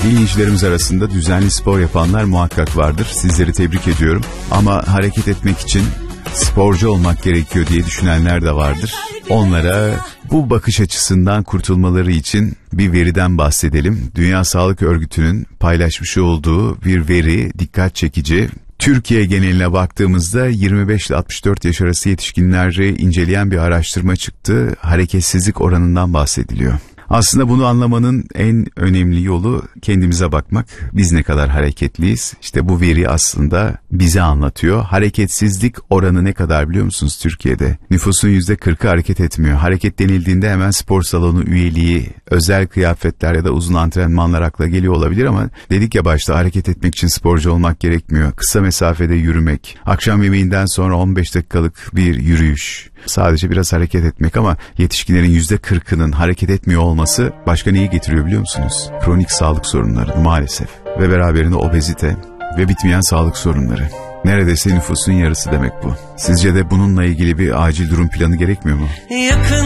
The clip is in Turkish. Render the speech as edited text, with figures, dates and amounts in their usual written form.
Dinleyicilerimiz arasında düzenli spor yapanlar muhakkak vardır. Sizleri tebrik ediyorum. Ama hareket etmek için sporcu olmak gerekiyor diye düşünenler de vardır. Onlara bu bakış açısından kurtulmaları için bir veriden bahsedelim. Dünya Sağlık Örgütü'nün paylaşmış olduğu bir veri dikkat çekici. Türkiye geneline baktığımızda 25 ile 64 yaş arası yetişkinleri inceleyen bir araştırma çıktı. Hareketsizlik oranından bahsediliyor. Aslında bunu anlamanın en önemli yolu kendimize bakmak. Biz ne kadar hareketliyiz? İşte bu veri aslında bize anlatıyor. Hareketsizlik oranı ne kadar biliyor musunuz Türkiye'de? Nüfusun %40'ı hareket etmiyor. Hareket denildiğinde hemen spor salonu üyeliği, özel kıyafetler ya da uzun antrenmanlar akla geliyor olabilir ama dedik ya başta hareket etmek için sporcu olmak gerekmiyor. Kısa mesafede yürümek, akşam yemeğinden sonra 15 dakikalık bir yürüyüş, sadece biraz hareket etmek ama yetişkinlerin %40'ının hareket etmiyor olması başka neyi getiriyor biliyor musunuz? Kronik sağlık sorunları maalesef ve beraberinde obezite ve bitmeyen sağlık sorunları. Neredeyse nüfusun yarısı demek bu. Sizce de bununla ilgili bir acil durum planı gerekmiyor mu?